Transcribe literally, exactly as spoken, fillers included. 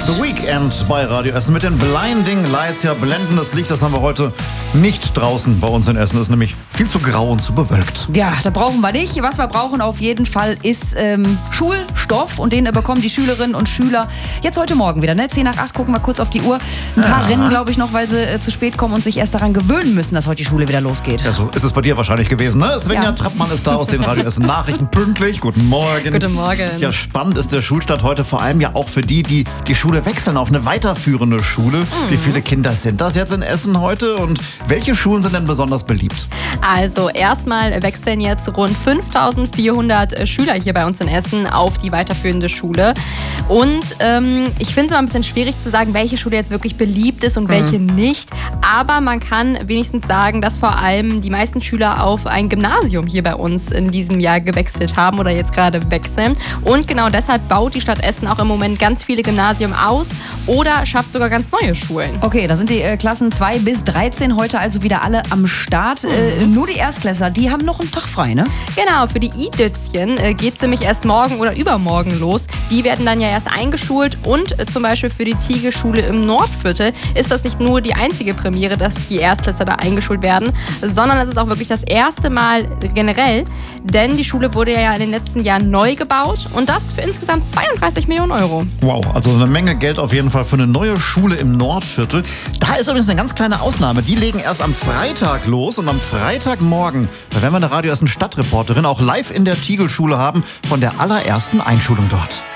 The Weekend bei Radio Essen mit den Blinding Lights. Ja, blendendes Licht, das haben wir heute nicht draußen bei uns in Essen. Das ist nämlich viel zu grau und zu bewölkt. Ja, da brauchen wir nicht. Was wir brauchen auf jeden Fall ist ähm, Schulstoff. Und den bekommen die Schülerinnen und Schüler jetzt heute Morgen wieder. Ne? zehn nach acht, gucken wir kurz auf die Uhr. Ein paar Ja. rennen, glaube ich, noch, weil sie äh, zu spät kommen und sich erst daran gewöhnen müssen, dass heute die Schule wieder losgeht. Ja, so ist es bei dir wahrscheinlich gewesen, ne? Svenja Ja. Trappmann ist da aus den Radio Essen Nachrichten pünktlich. Guten Morgen. Guten Morgen. Ja, spannend ist der Schulstart heute, vor allem ja auch für die, die die Schule wechseln auf eine weiterführende Schule. Mhm. Wie viele Kinder sind das jetzt in Essen heute und welche Schulen sind denn besonders beliebt? Also erstmal wechseln jetzt rund fünftausendvierhundert Schüler hier bei uns in Essen auf die weiterführende Schule. Und ähm, ich finde es immer ein bisschen schwierig zu sagen, welche Schule jetzt wirklich beliebt ist und welche mhm. nicht. Aber man kann wenigstens sagen, dass vor allem die meisten Schüler auf ein Gymnasium hier bei uns in diesem Jahr gewechselt haben oder jetzt gerade wechseln. Und genau deshalb baut die Stadt Essen auch im Moment ganz viele Gymnasien aus oder schafft sogar ganz neue Schulen. Okay, da sind die äh, Klassen zwei bis dreizehn heute also wieder alle am Start. Mhm. Äh, nur die Erstklässler, die haben noch einen Tag frei, ne? Genau, für die I-Dützchen äh, geht es nämlich erst morgen oder übermorgen los. Die werden dann ja erst eingeschult und äh, zum Beispiel für die Tiege-Schule im Nordviertel ist das nicht nur die einzige Premiere, dass die Erstklässler da eingeschult werden, sondern es ist auch wirklich das erste Mal generell, denn die Schule wurde ja in den letzten Jahren neu gebaut und das für insgesamt zweiunddreißig Millionen Euro. Wow, also eine Menge Geld auf jeden Fall für eine neue Schule im Nordviertel. Da ist übrigens eine ganz kleine Ausnahme. Die legen erst am Freitag los und am Freitagmorgen, da werden wir eine Radio Essen Stadtreporterin auch live in der Tigelschule haben von der allerersten Einschulung dort.